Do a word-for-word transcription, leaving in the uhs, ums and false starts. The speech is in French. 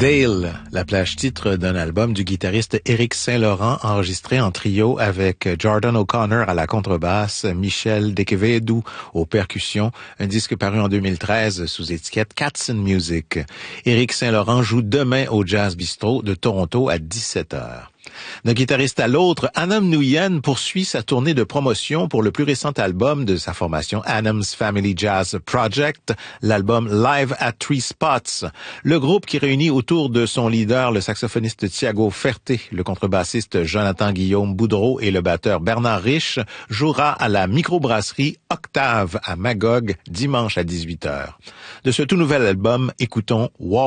Dale, la plage titre d'un album du guitariste Éric Saint-Laurent enregistré en trio avec Jordan O'Connor à la contrebasse, Michel De Quevedo aux percussions, un disque paru en deux mille treize sous étiquette Katzen Music. Éric Saint-Laurent joue demain au Jazz Bistro de Toronto à dix-sept heures. D'un guitariste à l'autre, Anam Nguyen poursuit sa tournée de promotion pour le plus récent album de sa formation Anam's Family Jazz Project, l'album Live at Three Spots. Le groupe qui réunit autour de son leader le saxophoniste Thiago Ferté, le contrebassiste Jonathan Guillaume Boudreau et le batteur Bernard Rich jouera à la microbrasserie Octave à Magog dimanche à dix-huit heures. De ce tout nouvel album, écoutons Wow.